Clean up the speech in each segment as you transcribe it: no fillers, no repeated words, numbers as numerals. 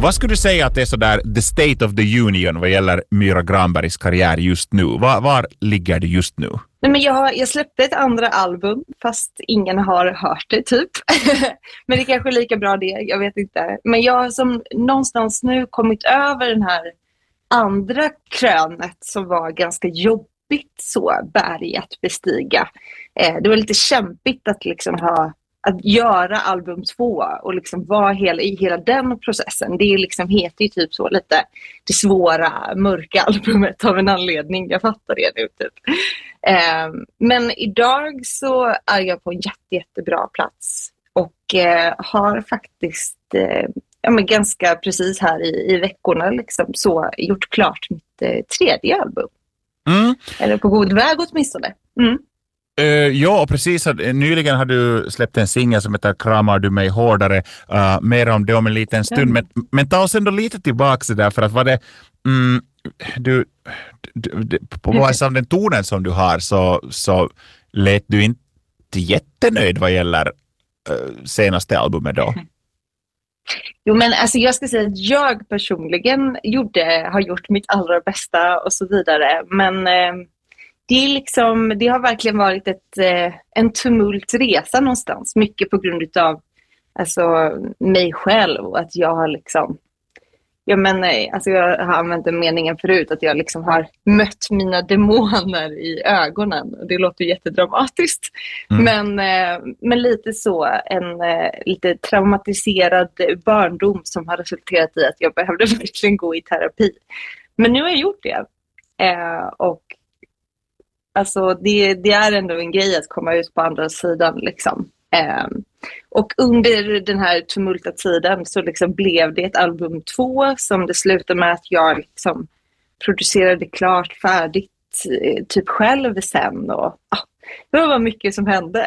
Vad skulle du säga att det är så där the state of the union vad gäller Myra Granbergs karriär just nu? Var ligger det just nu? Nej, men jag släppte ett andra album fast ingen har hört det typ. Men det är kanske är lika bra det, jag vet inte. Men jag har som någonstans nu kommit över den här andra krönet som var ganska jobbigt så berg att bestiga. Det var lite kämpigt att liksom att göra album 2 och liksom vara i hela den processen. Det är liksom, heter ju typ så lite det svåra, mörka albumet av en anledning. Jag fattar det nu typ. Men idag så är jag på en jättebra plats och har faktiskt ganska precis här i veckorna liksom så gjort klart mitt tredje album. Eller på god väg åtminstone. Ja, precis. Nyligen har du släppt en singel som heter Kramar du mig hårdare. Mer om det om en liten stund. Men ta oss ändå lite tillbaka där, för att var det du på basis av den tonen som du har så lät du inte jättenöjd vad gäller senaste albumet då. Jo, men alltså jag ska säga att jag personligen har gjort mitt allra bästa och så vidare. Men det har verkligen varit en tumultresa någonstans. Mycket på grund av mig själv och att jag har liksom... jag har använt den meningen förut att jag liksom har mött mina demoner i ögonen. Det låter jättedramatiskt. Men lite så en lite traumatiserad barndom som har resulterat i att jag behövde verkligen gå i terapi. Men nu har jag gjort det. Och alltså det är ändå en grej att komma ut på andra sidan liksom. Och under den här tumulta tiden så liksom blev det ett album 2 som det slutade med att jag liksom producerade klart färdigt typ själv sen och det var mycket som hände.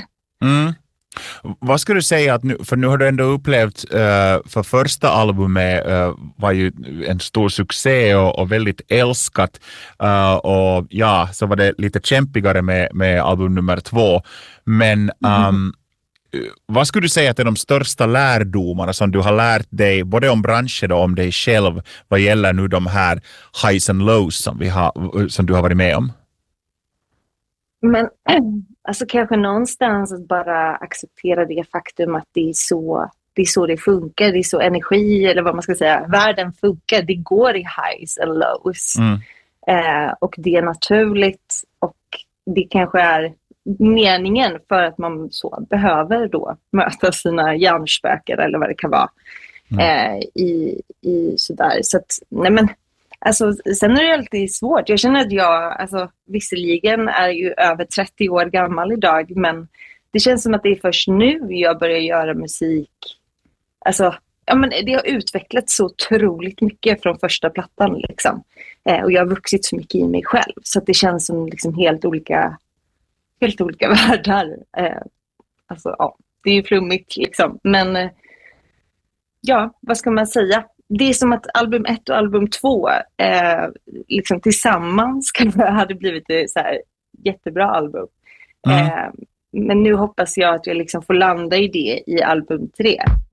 Vad skulle du säga att nu, för nu har du ändå upplevt för första albumet var ju en stor succé och väldigt älskat och ja, så var det lite kämpigare med album nummer 2, men vad skulle du säga att är de största lärdomarna som du har lärt dig både om branschen och om dig själv vad gäller nu de här highs and lows som du har varit med om? Men alltså kanske någonstans att bara acceptera det faktum att det är så det funkar, det är så energi eller vad man ska säga, världen funkar, det går i highs and lows. Och det är naturligt och det kanske är meningen för att man så behöver då möta sina hjärnspöken eller vad det kan vara i sådär. Så att, nej men, alltså, sen är det alltid svårt. Jag känner att jag visserligen är ju över 30 år gammal idag, men det känns som att det är först nu jag börjar göra musik. Alltså, men det har utvecklats så otroligt mycket från första plattan liksom. Och jag har vuxit så mycket i mig själv. Så att det känns som liksom helt olika världar. Det är ju flummigt liksom. Men vad ska man säga? Det är som att album 1 och album 2 liksom tillsammans hade blivit ett så här jättebra album. Men nu hoppas jag att jag liksom får landa i det i album 3.